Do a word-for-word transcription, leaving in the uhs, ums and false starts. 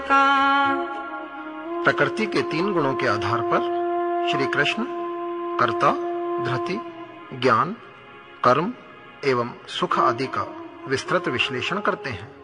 का। प्रकृति के तीन गुणों के आधार पर श्री कृष्ण कर्ता, धृति, ज्ञान, कर्म एवं सुख आदि का विस्तृत विश्लेषण करते हैं।